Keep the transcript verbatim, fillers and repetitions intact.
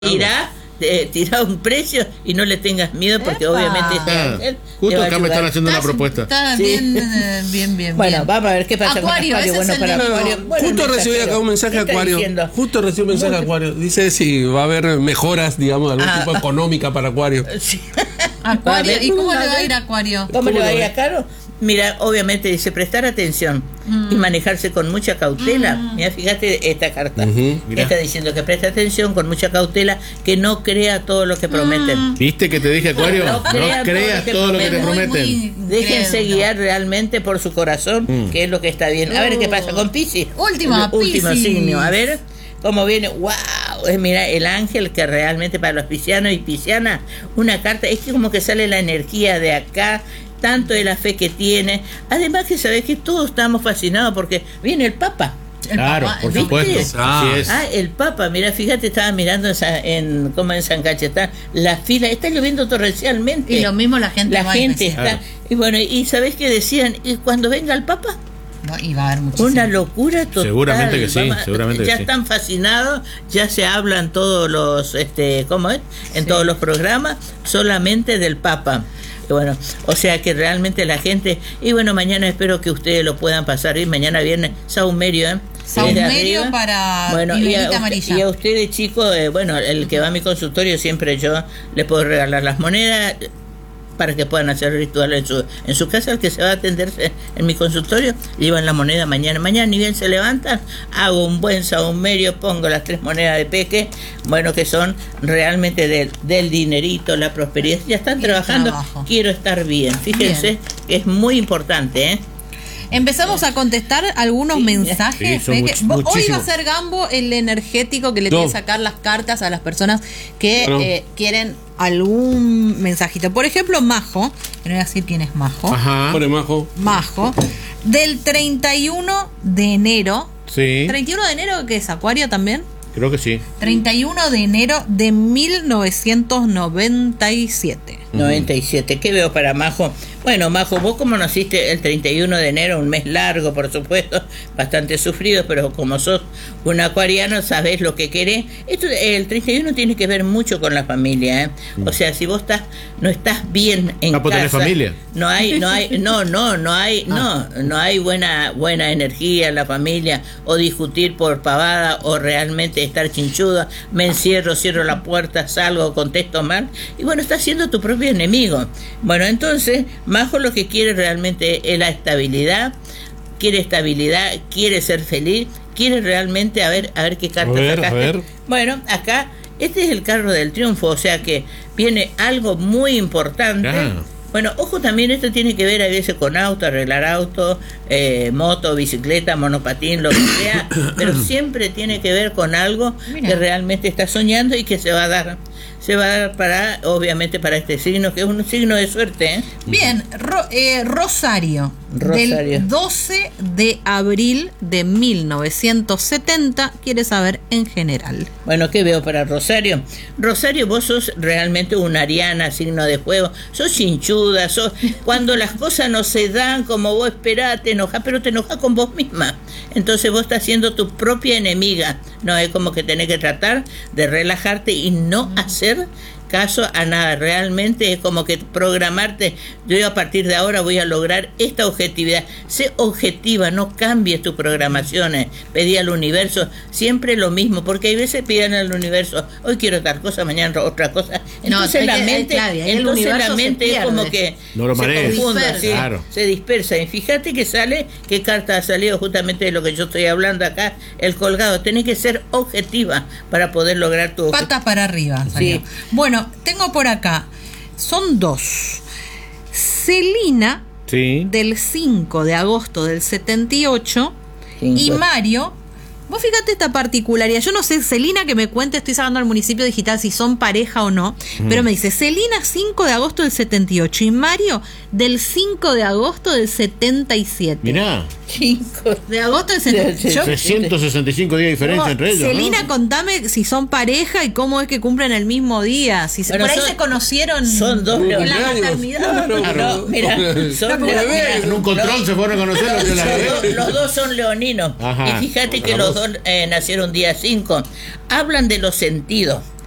irá, eh, tirá un precio y no le tengas miedo porque Epa. obviamente este Ah, ángel justo te va a acá me están ayudar. haciendo una Está- propuesta. Está Sí. bien, eh, bien, bien. Bueno, bien. vamos a ver qué pasa Acuario, con ese Acuario. es Bueno, el para número- Acuario. Bueno, Justo recibí mensajero. acá un mensaje ¿Qué a está Acuario. diciendo? Justo recibí un mensaje a Mucho. Acuario. Dice si va a haber mejoras, digamos, de algún Ah. tipo económica para Acuario. Sí. Acuario, A ver, ¿y cómo a le va a ver. ir a Acuario? ¿Cómo le va a ir lo a Caro? Mira, obviamente dice prestar atención y manejarse con mucha cautela. Mira, fíjate esta carta. Ujú, mirá. Está diciendo que preste atención con mucha cautela, que no crea todo lo que prometen. ¿Viste que te dije, Acuario? No No, crean creas todo lo que todo lo que te Muy, prometen. muy Déjense incrédulo. guiar realmente por su corazón, Mm. que es lo que está bien. A ver qué pasa con Piscis. Última, El último Piscis. signo. A ver cómo viene. ¡Wow! Es, mira, el ángel que realmente para los piscianos y piscianas, una carta, es que como que sale la energía de acá, tanto de la fe que tiene. Además que sabes que todos estamos fascinados porque viene el Papa. El Claro, papá, por ¿no? supuesto. ¿Viste? Ah. Así es. Ah, el Papa, mira, fíjate, estaba mirando en, Sa- en como en San Cayetán, la fila, está lloviendo torrencialmente. Y lo mismo la gente La va a gente empezar. está. Claro. Y bueno, ¿y sabés qué decían? ¿Y cuando venga el Papa? No, y va a haber muchísimo. Una locura total. Seguramente que sí, seguramente que ya sí. están fascinados, ya se hablan todos los, este, ¿cómo es? En Sí. todos los programas, solamente del Papa. Y bueno, o sea que realmente la gente, y bueno, mañana espero que ustedes lo puedan pasar bien, mañana viernes, saumerio, ¿eh? Saumerio Desde arriba. para Bueno, y y, a, velita usted- amarilla. y a ustedes chicos, eh, bueno, el que va a mi consultorio siempre yo le puedo regalar las monedas para que puedan hacer ritual en su, en su casa. El que se va a atenderse en mi consultorio, llevan la moneda mañana. Mañana ni bien se levantan, hago un buen saumerio, pongo las tres monedas de peque, bueno, que son realmente del, del dinerito, la prosperidad. Ya están El trabajando, trabajo. quiero estar bien. Fíjense Bien. que es muy importante, ¿eh? Empezamos a contestar algunos Sí, mensajes. sí, son Ve much- que- Hoy va a muchísimos. ser Gambo el energético que le No. tiene que sacar las cartas a las personas que No. eh, quieren algún mensajito. Por ejemplo, Majo, que no voy a decir quién es Majo. Ajá. Pobre Majo. Majo, del treinta y uno de enero. Sí, ¿treinta y uno de enero que es Acuario también? creo que sí. treinta y uno de enero de mil novecientos noventa y siete. noventa y siete. ¿Qué veo para Majo? Bueno, Majo, vos como naciste el treinta y uno de enero, un mes largo, por supuesto, bastante sufrido, pero como sos un acuariano, sabés lo que querés. Esto, el treinta y uno tiene que ver mucho con la familia, ¿eh? O sea, si vos estás, no estás bien en Ah, vos casa, tenés familia. no hay, no hay, no, no, no hay, no, no hay buena, buena energía en la familia, o discutir por pavada, o realmente estar chinchuda, me encierro, cierro la puerta, salgo, contesto mal, y bueno, estás siendo tu propio enemigo. Bueno, entonces, Majo lo que quiere realmente es la estabilidad, quiere estabilidad, quiere ser feliz, quiere realmente, a ver, a ver qué carta A ver, a sacaste. ver. Bueno, acá, este es el carro del triunfo, o sea que viene algo muy importante. Ah. Bueno, ojo, también esto tiene que ver a veces con auto, arreglar auto, eh, moto, bicicleta, monopatín, lo que sea, pero siempre tiene que ver con algo Mira. que realmente está soñando y que se va a dar, se va a dar para, obviamente, para este signo, que es un signo de suerte, ¿eh? Bien, Ro- eh, Rosario, Rosario. del doce de abril de mil novecientos setenta, quiere saber en general. Bueno, ¿qué veo para Rosario? Rosario, vos sos realmente una ariana, signo de fuego, sos hinchuda, sos, cuando las cosas no se dan como vos esperás, te enojas, pero te enojas con vos misma. Entonces vos estás siendo tu propia enemiga. No es como que tenés que tratar de relajarte y no hacer caso a nada. Realmente es como que programarte, yo a partir de ahora voy a lograr esta objetividad. Sé objetiva, no cambies tus programaciones. Pedí al universo siempre lo mismo, porque hay veces piden al universo, hoy quiero tal cosa, mañana otra cosa. Entonces hay la que- mente, Claudia, ahí el entonces la universo se mente es pierde. como que No lo se manejes. confunda, Dispersa. ¿sí? Claro. Se dispersa. Y fíjate que sale, qué carta ha salido justamente de lo que yo estoy hablando acá, el colgado. Tenés que ser objetiva para poder lograr tu objetivo. Patas para arriba. salió. Sí. Bueno, tengo por acá, son dos. Celina, Sí. del cinco de agosto del setenta y ocho, y Cinco. Mario. Vos fíjate esta particularidad. Yo no sé, Celina, que me cuente, estoy sacando al municipio digital si son pareja o no, pero me dice Celina cinco de agosto del setenta y ocho y Mario del cinco de agosto del setenta y siete. Mirá, Cinco. De agosto del setenta y ocho. Sí, Yo- trescientos sesenta y cinco días de diferencia No, entre ellos. Celina, ¿no? contame si son pareja y cómo es que cumplen el mismo día. Si se- Bueno, por ahí son- se conocieron son dos en la leones. maternidad. Claro. No, mira, son Como leo- bebés. mira, En un control se fueron a conocer los de la los, bebé. dos, los dos son leoninos. Ajá. Y fíjate que los dos eh, nacieron día cinco. Hablan de los sentidos.